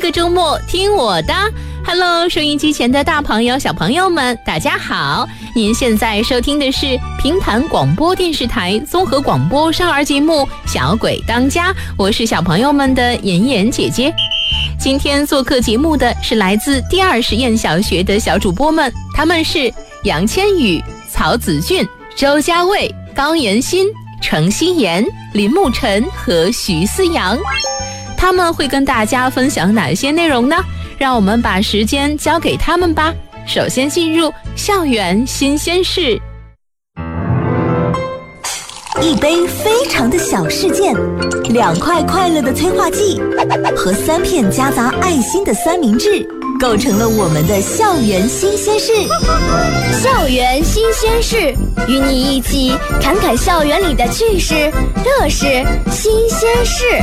个周末听我的。Hello， 收音机前的大朋友、小朋友们，大家好！您现在收听的是平潭广播电视台综合广播少儿节目《小鬼当家》，我是小朋友们的妍妍姐姐。今天做客节目的是来自第二实验小学的小主播们，他们是杨千羽、曹子俊、周家卫、高妍欣、程希妍、林沐晨和徐思阳。他们会跟大家分享哪些内容呢？让我们把时间交给他们吧。首先进入校园新鲜事。 一杯非常的小事件，2块快乐的催化剂和3片夹杂爱心的三明治，构成了我们的校园新鲜事。 校园新鲜事，与你一起侃侃校园里的趣事、乐事、新鲜事。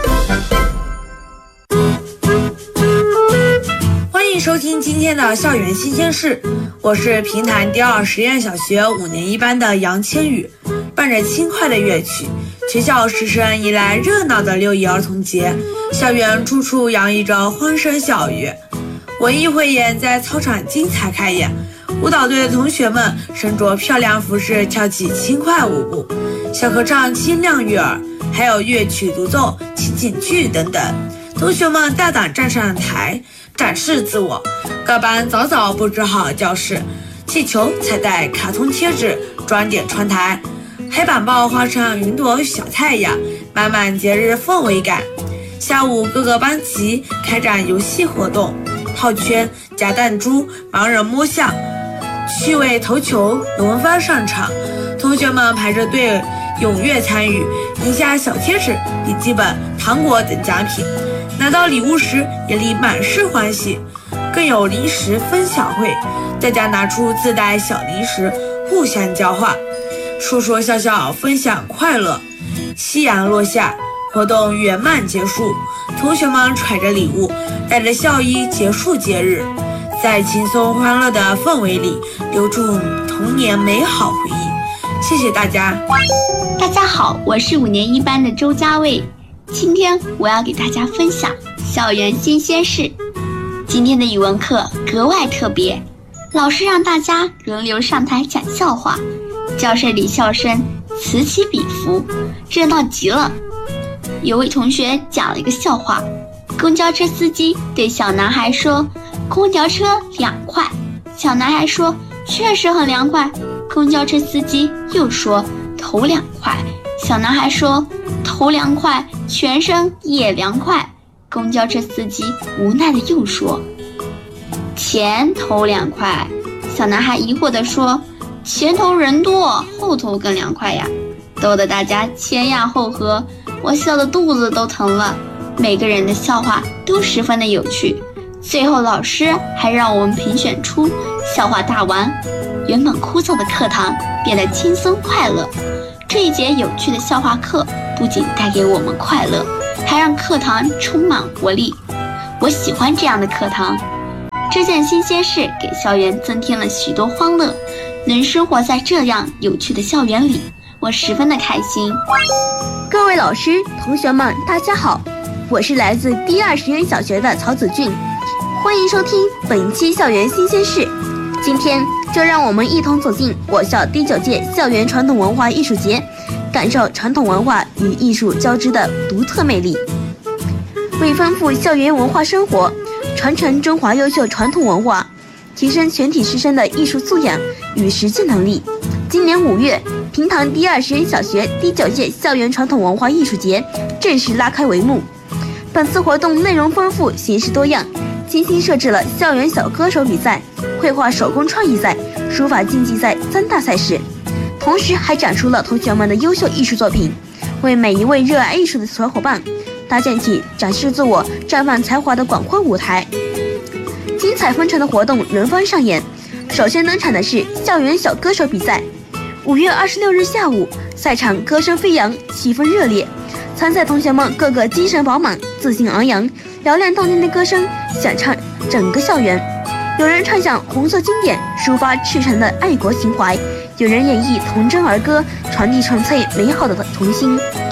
欢迎收听今天的校园新鲜事，我是平潭第二实验小学5年1班的杨千羽。伴着轻快的乐曲，学校师生迎来热闹的6一儿童节，校园处处洋溢着欢声笑语。文艺汇演在操场精彩开演，舞蹈队的同学们身着漂亮服饰，跳起轻快舞步，小合唱清亮悦耳，还有乐曲独奏、情景剧等等。同学们大胆站上台，展示自我。各班早早布置好教室，气球、彩带、卡通贴纸装点窗台，黑板报画上云朵小太阳，满满节日氛围感。下午各个班级开展游戏活动，套圈、夹弹珠、盲人摸象、趣味投球轮番上场，同学们排着队踊跃参与，赢下小贴纸、笔记本、糖果等奖品。拿到礼物时眼里满是欢喜，更有零食分享会，大家拿出自带小零食互相交换，说说笑笑分享快乐。夕阳落下，活动圆满结束，同学们揣着礼物，带着笑意结束节日，在轻松欢乐的氛围里留住童年美好回忆。谢谢大家。 大家好，我是5年1班的周家卫。今天我要给大家分享校园新鲜事。今天的语文课格外特别，老师让大家轮流上台讲笑话，教室里笑声此起彼伏，热闹极了。有位同学讲了一个笑话，公交车司机对小男孩说，公交车2块。小男孩说，确实很凉快。公交车司机又说，头2块。小男孩说，头2块，全身也凉快。公交车司机无奈的又说，前头2块。小男孩疑惑地说，前头人多，后头更凉快呀。逗得大家前仰后合，我笑得肚子都疼了。每个人的笑话都十分的有趣，最后老师还让我们评选出笑话大王。原本枯燥的课堂变得轻松快乐。这一节有趣的笑话课不仅带给我们快乐，还让课堂充满活力。我喜欢这样的课堂。这件新鲜事给校园增添了许多欢乐，能生活在这样有趣的校园里，我十分的开心。 各位老师、同学们，大家好，我是来自第二实验小学的曹子俊，欢迎收听本期校园新鲜事。今天就让我们一同走进我校第9届校园传统文化艺术节，感受传统文化与艺术交织的独特魅力。为丰富校园文化生活，传承中华优秀传统文化，提升全体师生的艺术素养与实践能力，今年5月，平潭第二实验小学第9届校园传统文化艺术节正式拉开帷幕。本次活动内容丰富，形式多样，精心设置了校园小歌手比赛、绘画手工创意赛、书法竞技赛3大赛事，同时还展出了同学们的优秀艺术作品，为每一位热爱艺术的小伙伴搭建起展示自我、绽放才华的广阔舞台。精彩纷呈的活动轮番上演，首先登场的是校园小歌手比赛。5月26日下午，赛场歌声飞扬，气氛热烈，参赛同学们个个精神饱满，自信昂扬，嘹亮动听的歌声响彻整个校园。有人唱响红色经典，抒发赤诚的爱国情怀；有人演绎童真儿歌，传递纯粹美好的童心；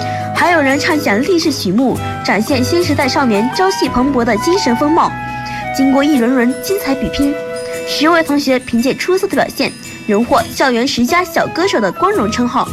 还有人唱响励志曲目，展现新时代少年朝气蓬勃的精神风貌。经过一轮轮精彩比拼，10位同学凭借出色的表现，荣获校园10佳小歌手的光荣称号。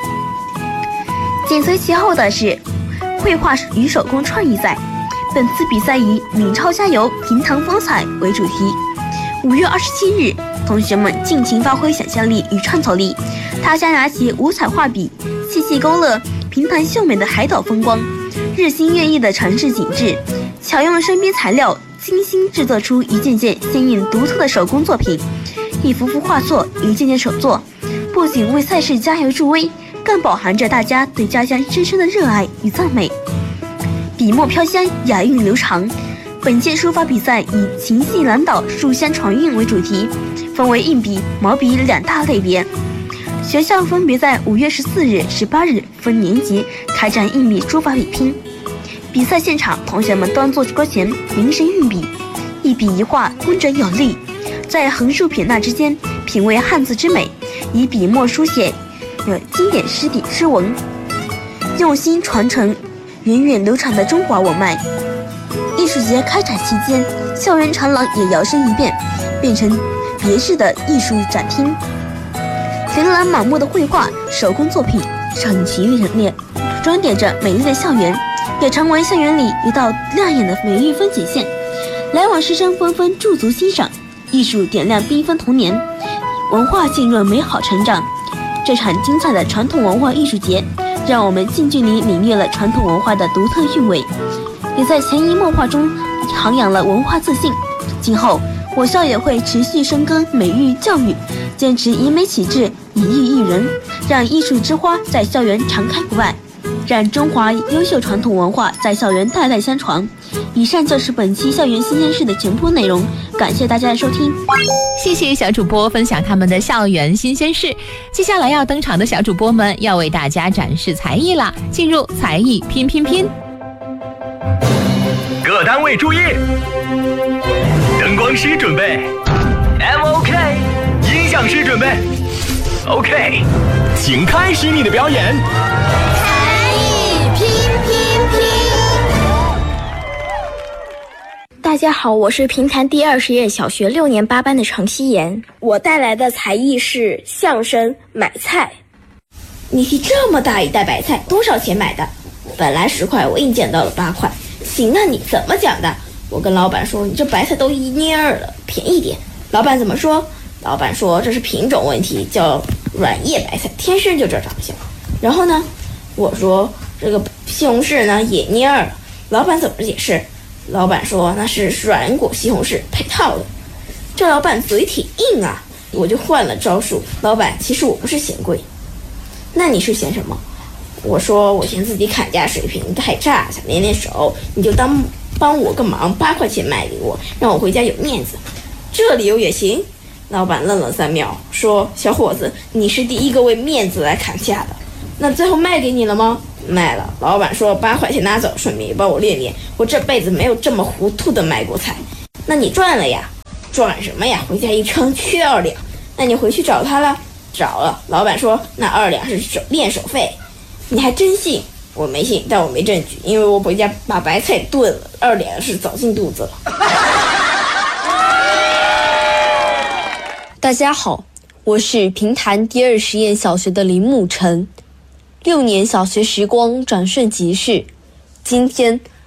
紧随其后的是绘画与手工创意赛，本次比赛以“闽超加油，平潭风采”为主题。5月27日，同学们尽情发挥想象力与创造力，大家拿起五彩画笔，细细勾勒平潭秀美的海岛风光，日新月异的城市景致，巧用身边材料精心制作出一件件新颖独特的手工作品，一幅幅画作，一件件手作，不仅为赛事加油助威，更饱含着大家对家乡深深的热爱与赞美。笔墨飘香，雅韵流长。本届书法比赛以情系南岛、书香传韵为主题，分为硬笔、毛笔2大类别。学校分别在5月14日、18日分年级开展硬笔书法比拼。比赛现场，同学们端坐桌前，凝神运笔，一笔一画工整有力，在横竖撇捺之间品味汉字之美，以笔墨书写经典诗文，用心传承源远流长的中华文脉。艺术节开展期间，校园长廊也摇身一变，变成别致的艺术展厅，琳琅满目的绘画、手工作品整齐陈列，装点着美丽的校园，也成为校园里一道亮眼的美丽风景线。来往师生纷纷驻足欣赏，艺术点亮缤纷童年，文化浸润美好成长。这场精彩的传统文化艺术节，让我们近距离领略了传统文化的独特韵味，也在潜移默化中涵养了文化自信。今后我校也会持续深耕美育教育，坚持以美启智，以艺育人，让艺术之花在校园常开不败，让中华优秀传统文化在校园代代相传。以上就是本期校园新鲜事的全部内容，感谢大家的收听。 谢谢小主播分享他们的校园新鲜事。接下来要登场的小主播们要为大家展示才艺了，进入才艺拼拼拼。 各单位注意，灯光师准备 ，MOK， 音响师准备 ，OK， 请开始你的表演。 才艺拼拼拼。 大家好，我是平潭第20届小学6年8班的程希言，我带来的才艺是相声买菜。你提这么大一袋白菜，多少钱买的？本来10块，我硬捡到了8块。行，那你怎么讲的？我跟老板说，你这白菜都1捏2了，便宜点。老板怎么说？老板说这是品种问题，叫软叶白菜，天生就这长相。然后呢，我说这个西红柿呢也捏2了，老板怎么解释？老板说那是软果西红柿配套的。这老板嘴挺硬啊，我就换了招数。老板，其实我不是嫌贵。那你是嫌什么？我说我嫌自己砍价水平太差，想练练手，你就帮我个忙，8块钱卖给我，让我回家有面子。这理由也行？老板愣了3秒，说：“小伙子，你是第一个为面子来砍价的。那最后卖给你了吗？”卖了。老板说8块钱拿走，顺便也帮我练练。我这辈子没有这么糊涂的卖过菜。那你赚了呀？赚什么呀？回家一称缺2两。那你回去找他了？找了。老板说那2两是练手费。你还真信？我没信，但我没证据，因为我回家把白菜炖了，2两是早进肚子了。 大家好，我是平潭第2实验小学的林沐晨。6年小学时光转瞬即逝，今天